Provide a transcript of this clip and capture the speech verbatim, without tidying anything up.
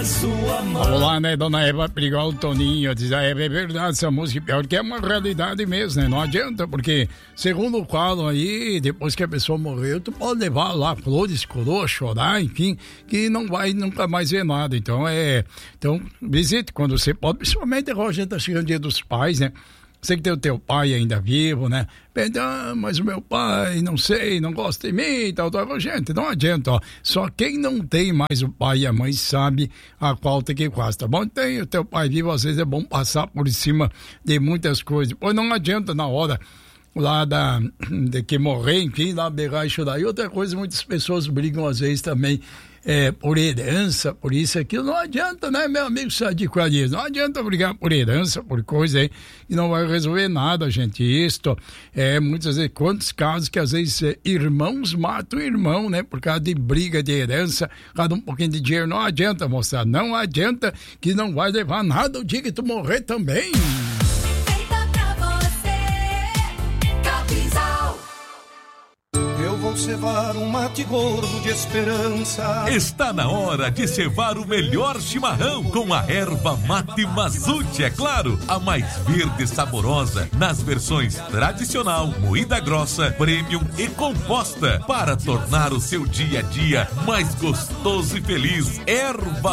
sua mão. Vamos lá, né, dona Eva Perigol, o Toninho, diz, é, é verdade essa música, pior que é uma realidade mesmo, né, não adianta, porque segundo o quadro aí, depois que a pessoa morreu, tu pode levar lá flores, coroa, chorar, enfim, que não vai nunca mais ver nada, então é, então visite quando você pode, principalmente agora a gente tá chegando o dia dos pais, né. Sei que tem o teu pai ainda vivo, né? Ah, mas o meu pai, não sei, não gosta de mim e tal, tal. Gente, não adianta, ó. Só quem não tem mais o pai e a mãe sabe a qual tem que quase, tá bom? Tem o teu pai vivo, às vezes é bom passar por cima de muitas coisas. Pois não adianta na hora lá da, de que morrer, enfim, lá berrar e chorar. E outra coisa, muitas pessoas brigam às vezes também é, por herança, por isso aquilo. Não adianta, né, meu amigo Sadico Arias? Não adianta brigar por herança, por coisa aí, e não vai resolver nada, gente. Isto é, muitas vezes, quantos casos que às vezes é, irmãos matam irmão, né, por causa de briga de herança, cada um pouquinho de dinheiro. Não adianta, moça, não adianta, que não vai levar nada o dia que tu morrer também. Vou cevar um mate gordo de esperança. Está na hora de cevar o melhor chimarrão com a erva mate Mazute, é claro, a mais verde e saborosa nas versões tradicional, moída grossa, premium e composta, para tornar o seu dia a dia mais gostoso e feliz. Erva